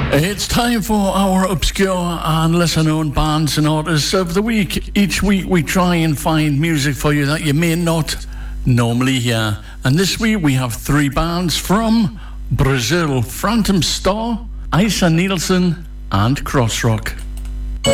It's time for our obscure and lesser known bands and artists of the week. Each week we try and find music for you that you may not normally hear. And this week we have three bands from Brazil: Phantom Star, Isa Nielsen and Crossrock.